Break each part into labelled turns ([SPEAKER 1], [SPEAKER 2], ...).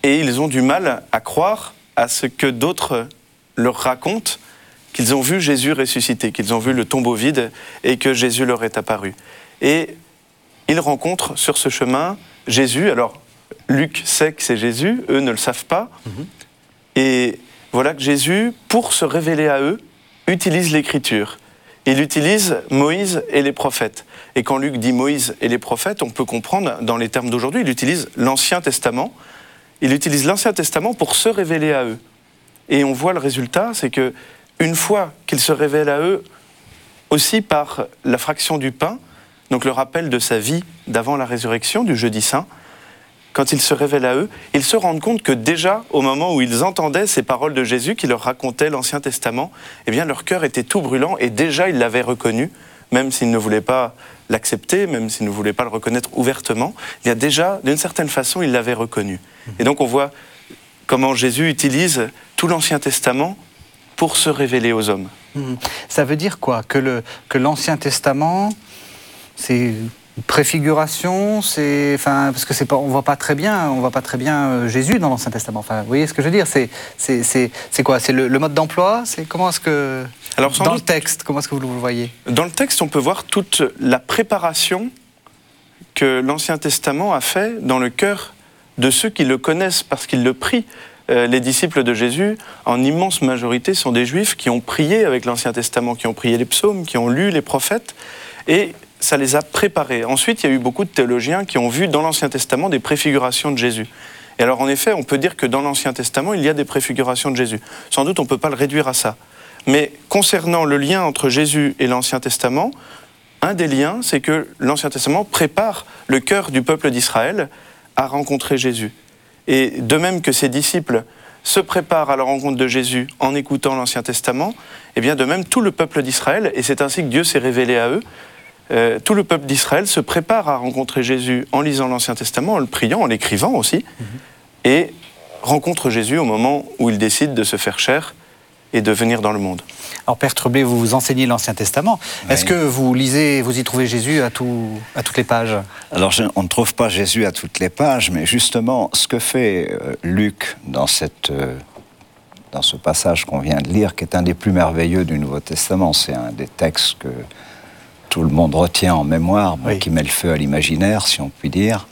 [SPEAKER 1] et ils ont du mal à croire à ce que d'autres leur racontent, qu'ils ont vu Jésus ressusciter, qu'ils ont vu le tombeau vide et que Jésus leur est apparu. Et ils rencontrent sur ce chemin Jésus. Alors, Luc sait que c'est Jésus, eux ne le savent pas. Et voilà que Jésus, pour se révéler à eux, utilise l'Écriture. Il utilise Moïse et les prophètes. Et quand Luc dit Moïse et les prophètes, on peut comprendre, dans les termes d'aujourd'hui, il utilise l'Ancien Testament. Il utilise l'Ancien Testament pour se révéler à eux. Et on voit le résultat, c'est que une fois qu'il se révèle à eux, aussi par la fraction du pain, donc le rappel de sa vie d'avant la résurrection, du jeudi saint, quand il se révèle à eux, ils se rendent compte que déjà, au moment où ils entendaient ces paroles de Jésus qui leur racontait l'Ancien Testament, eh bien leur cœur était tout brûlant et déjà ils l'avaient reconnu, même s'ils ne voulaient pas l'accepter, même s'ils ne voulaient pas le reconnaître ouvertement. Il y a déjà, d'une certaine façon, ils l'avaient reconnu. Et donc on voit comment Jésus utilise tout l'Ancien Testament pour se révéler aux hommes.
[SPEAKER 2] Ça veut dire quoi ? Que l'Ancien Testament, c'est une préfiguration, parce que on voit pas très bien Jésus dans l'Ancien Testament. Enfin, vous voyez ce que je veux dire ? C'est quoi ? C'est le mode d'emploi ? Comment est-ce que dans le texte, comment est-ce que vous le voyez ? Dans le texte,
[SPEAKER 1] on peut voir toute la préparation que l'Ancien Testament a fait dans le cœur de ceux qui le connaissent parce qu'ils le prient. Les disciples de Jésus, en immense majorité, sont des Juifs qui ont prié avec l'Ancien Testament, qui ont prié les psaumes, qui ont lu les prophètes, et ça les a préparés. Ensuite, il y a eu beaucoup de théologiens qui ont vu dans l'Ancien Testament des préfigurations de Jésus. Et alors, en effet, on peut dire que dans l'Ancien Testament, il y a des préfigurations de Jésus. Sans doute, on ne peut pas le réduire à ça. Mais concernant le lien entre Jésus et l'Ancien Testament, un des liens, c'est que l'Ancien Testament prépare le cœur du peuple d'Israël à rencontrer Jésus. Et de même que ses disciples se préparent à la rencontre de Jésus en écoutant l'Ancien Testament, et bien de même tout le peuple d'Israël, et c'est ainsi que Dieu s'est révélé à eux, tout le peuple d'Israël se prépare à rencontrer Jésus en lisant l'Ancien Testament, en le priant, en l'écrivant aussi, et rencontre Jésus au moment où il décide de se faire chair et de venir dans le monde.
[SPEAKER 2] Alors Père Tremblay, vous enseignez l'Ancien Testament. Oui. Est-ce que vous lisez, vous y trouvez Jésus à toutes les pages ?
[SPEAKER 3] Alors on ne trouve pas Jésus à toutes les pages, mais justement, ce que fait Luc dans ce passage qu'on vient de lire, qui est un des plus merveilleux du Nouveau Testament, c'est un des textes que tout le monde retient en mémoire, oui, qui met le feu à l'imaginaire, si on peut dire.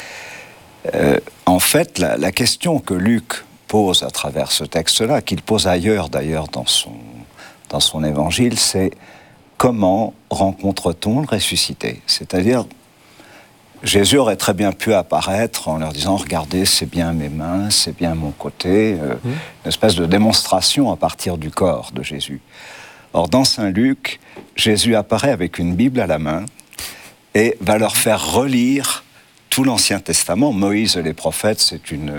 [SPEAKER 3] En fait, la question que Luc pose à travers ce texte-là, qu'il pose ailleurs d'ailleurs dans son évangile, c'est comment rencontre-t-on le ressuscité ? C'est-à-dire, Jésus aurait très bien pu apparaître en leur disant « Regardez, c'est bien mes mains, c'est bien mon côté », une espèce de démonstration à partir du corps de Jésus. Or, dans Saint Luc, Jésus apparaît avec une Bible à la main et va leur faire relire tout l'Ancien Testament. Moïse et les prophètes, c'est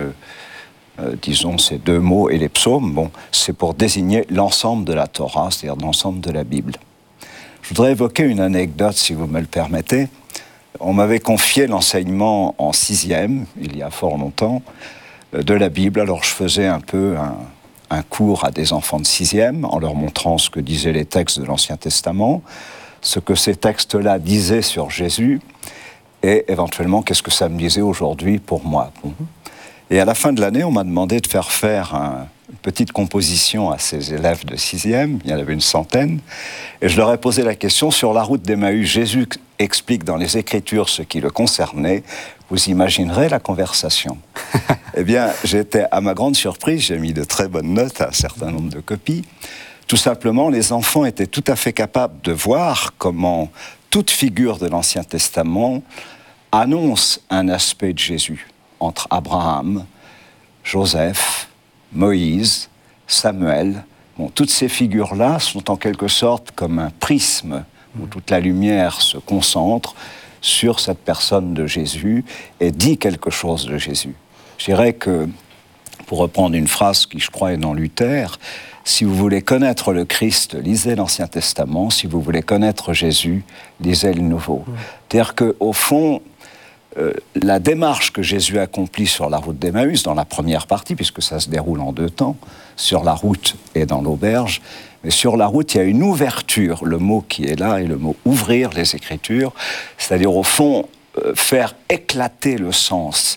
[SPEAKER 3] disons ces deux mots, et les psaumes, c'est pour désigner l'ensemble de la Torah, c'est-à-dire l'ensemble de la Bible. Je voudrais évoquer une anecdote, si vous me le permettez. On m'avait confié l'enseignement en 6e, il y a fort longtemps, de la Bible. Alors je faisais un peu un cours à des enfants de 6e, en leur montrant ce que disaient les textes de l'Ancien Testament, ce que ces textes-là disaient sur Jésus, et éventuellement, qu'est-ce que ça me disait aujourd'hui pour moi. Et à la fin de l'année, on m'a demandé de faire une petite composition à ces élèves de 6e, il y en avait une centaine, et je leur ai posé la question, sur la route d'Emmaüs, Jésus explique dans les Écritures ce qui le concernait, vous imaginerez la conversation. Eh bien, à ma grande surprise, j'ai mis de très bonnes notes à un certain nombre de copies. Tout simplement, les enfants étaient tout à fait capables de voir comment toute figure de l'Ancien Testament annonce un aspect de Jésus. Entre Abraham, Joseph, Moïse, Samuel. Toutes ces figures-là sont en quelque sorte comme un prisme où toute la lumière se concentre sur cette personne de Jésus et dit quelque chose de Jésus. Je dirais que, pour reprendre une phrase qui, je crois, est dans Luther, si vous voulez connaître le Christ, lisez l'Ancien Testament. Si vous voulez connaître Jésus, lisez le Nouveau. C'est-à-dire qu'au fond, la démarche que Jésus accomplit sur la route d'Emmaüs, dans la première partie, puisque ça se déroule en 2 temps, sur la route et dans l'auberge, mais sur la route, il y a une ouverture, le mot qui est là est le mot « ouvrir les Écritures », c'est-à-dire au fond, faire éclater le sens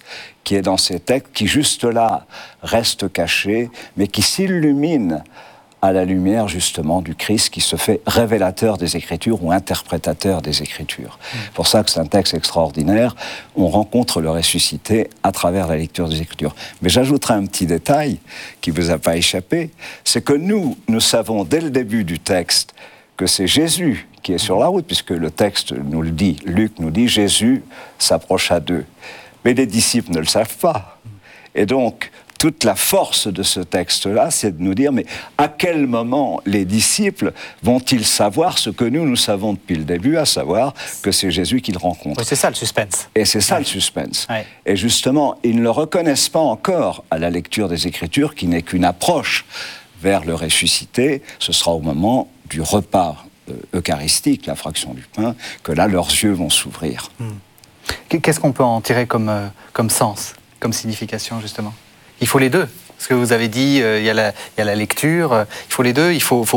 [SPEAKER 3] qui est dans ces textes, qui juste là reste caché, mais qui s'illumine à la lumière justement du Christ qui se fait révélateur des Écritures ou interprétateur des Écritures. C'est pour ça que c'est un texte extraordinaire. On rencontre le ressuscité à travers la lecture des Écritures. Mais j'ajouterai un petit détail qui ne vous a pas échappé, c'est que nous savons dès le début du texte que c'est Jésus qui est sur la route, puisque le texte nous le dit, Luc nous dit, Jésus s'approcha d'eux. Mais les disciples ne le savent pas. Et donc, toute la force de ce texte-là, c'est de nous dire, mais à quel moment les disciples vont-ils savoir ce que nous savons depuis le début, à savoir que c'est Jésus qu'ils rencontrent.
[SPEAKER 2] Oui, c'est ça le suspense.
[SPEAKER 3] Et c'est ça le suspense.
[SPEAKER 2] Ouais.
[SPEAKER 3] Et justement, ils ne le reconnaissent pas encore à la lecture des Écritures, qui n'est qu'une approche vers le ressuscité. Ce sera au moment du repas eucharistique, la fraction du pain, que là, leurs yeux vont s'ouvrir.
[SPEAKER 2] Qu'est-ce qu'on peut en tirer comme sens, comme signification, justement ? Il faut les deux. Parce que vous avez dit, il y a la lecture, il faut les deux, il faut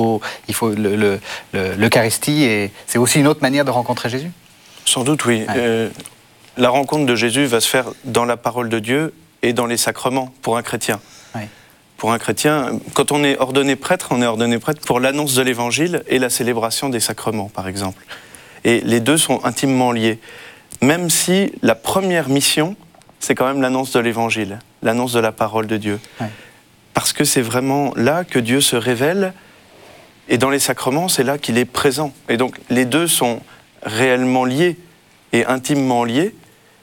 [SPEAKER 2] l'Eucharistie, et c'est aussi une autre manière de rencontrer Jésus ?
[SPEAKER 1] Sans doute, oui.
[SPEAKER 2] Ouais.
[SPEAKER 1] La rencontre de Jésus va se faire dans la parole de Dieu et dans les sacrements, pour un chrétien.
[SPEAKER 2] Ouais.
[SPEAKER 1] Pour un chrétien, quand on est ordonné prêtre pour l'annonce de l'Évangile et la célébration des sacrements, par exemple. Et les deux sont intimement liés. Même si la première mission, c'est quand même l'annonce de l'Évangile, l'annonce de la parole de Dieu. Ouais. Parce que c'est vraiment là que Dieu se révèle, et dans les sacrements, c'est là qu'il est présent. Et donc, les deux sont réellement liés et intimement liés.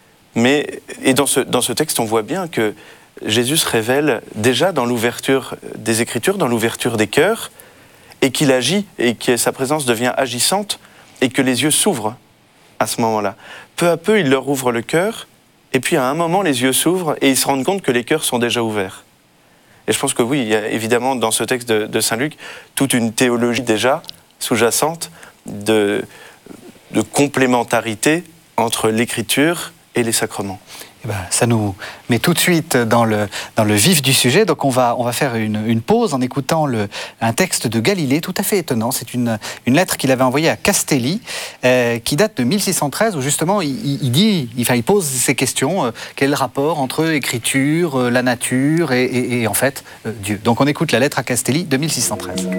[SPEAKER 1] Et dans ce texte, on voit bien que Jésus se révèle déjà dans l'ouverture des Écritures, dans l'ouverture des cœurs, et qu'il agit, et que sa présence devient agissante, et que les yeux s'ouvrent à ce moment-là. Peu à peu, il leur ouvre le cœur, et puis à un moment, les yeux s'ouvrent, et ils se rendent compte que les cœurs sont déjà ouverts. Et je pense que oui, il y a évidemment dans ce texte de Saint Luc toute une théologie déjà sous-jacente de complémentarité entre l'Écriture et les sacrements.
[SPEAKER 2] Eh ben, ça nous met tout de suite dans le vif du sujet. Donc on va faire une pause en écoutant un texte de Galilée tout à fait étonnant. C'est une lettre qu'il avait envoyée à Castelli, qui date de 1613, où justement il pose ces questions. Quel est le rapport entre écriture, la nature et en fait Dieu. Donc on écoute la lettre à Castelli de 1613.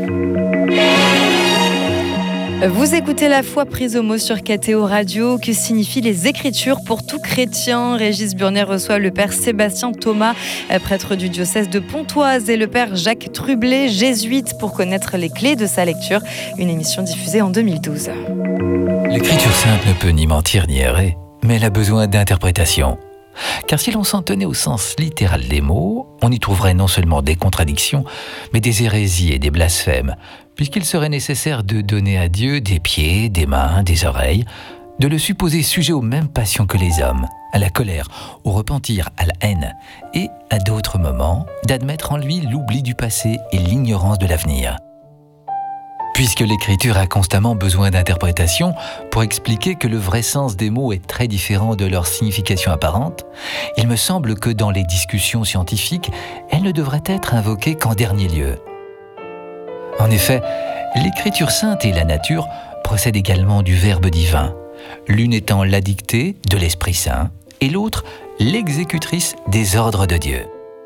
[SPEAKER 4] Vous écoutez La Foi prise au mot sur KTO Radio. Que signifient les Écritures pour tout chrétien ? Régis Burnet reçoit le père Sébastien Thomas, prêtre du diocèse de Pontoise, et le père Jacques Trublet, jésuite, pour connaître les clés de sa lecture. Une émission diffusée en 2012.
[SPEAKER 5] L'écriture sainte ne peut ni mentir ni errer, mais elle a besoin d'interprétation. Car si l'on s'en tenait au sens littéral des mots, on y trouverait non seulement des contradictions, mais des hérésies et des blasphèmes, puisqu'il serait nécessaire de donner à Dieu des pieds, des mains, des oreilles, de le supposer sujet aux mêmes passions que les hommes, à la colère, au repentir, à la haine, et, à d'autres moments, d'admettre en lui l'oubli du passé et l'ignorance de l'avenir. Puisque l'écriture a constamment besoin d'interprétation pour expliquer que le vrai sens des mots est très différent de leur signification apparente, il me semble que dans les discussions scientifiques, elle ne devrait être invoquée qu'en dernier lieu. En effet, l'écriture sainte et la nature procèdent également du Verbe divin, l'une étant la dictée de l'Esprit Saint et l'autre l'exécutrice des ordres de Dieu.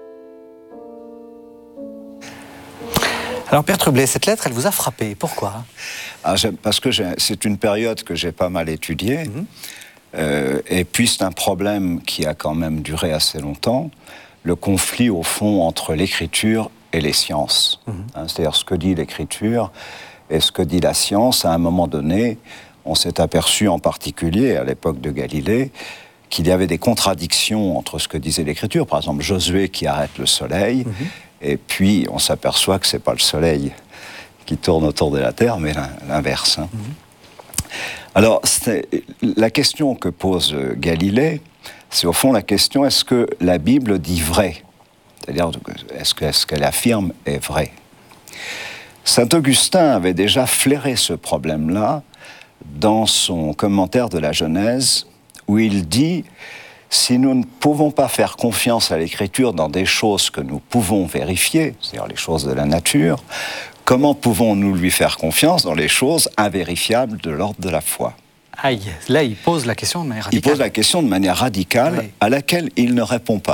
[SPEAKER 2] Alors Père Trublet, cette lettre, elle vous a frappé. Pourquoi ?
[SPEAKER 3] Parce que c'est une période que j'ai pas mal étudiée. Et puis c'est un problème qui a quand même duré assez longtemps. Le conflit, au fond, entre l'écriture et les sciences. C'est-à-dire ce que dit l'écriture et ce que dit la science. À un moment donné, on s'est aperçu en particulier, à l'époque de Galilée, qu'il y avait des contradictions entre ce que disait l'écriture. Par exemple, Josué qui arrête le soleil, et puis on s'aperçoit que ce n'est pas le soleil qui tourne autour de la Terre, mais l'inverse. Alors, la question que pose Galilée, c'est au fond la question, est-ce que la Bible dit vrai ? C'est-à-dire, est-ce qu'elle affirme est vrai ? Saint Augustin avait déjà flairé ce problème-là dans son commentaire de la Genèse, où il dit « Si nous ne pouvons pas faire confiance à l'Écriture dans des choses que nous pouvons vérifier, c'est-à-dire les choses de la nature, comment pouvons-nous lui faire confiance dans les choses invérifiables de l'ordre de la foi ?»
[SPEAKER 2] Aïe, là il pose la question de manière radicale.
[SPEAKER 3] Il pose la question de manière radicale, oui, à laquelle il ne répond pas.